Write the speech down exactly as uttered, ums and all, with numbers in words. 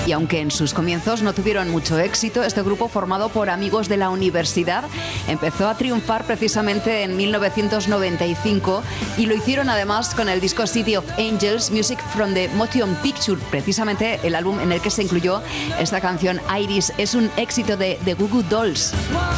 Y aunque en sus comienzos no tuvieron mucho éxito, este grupo, formado por amigos de la universidad, empezó a triunfar precisamente en mil novecientos noventa y cinco, y lo hicieron además con el disco City of Angels, Music from the Motion Picture, precisamente el álbum en el que se incluyó esta canción Iris. Es un éxito de The Goo Goo Dolls.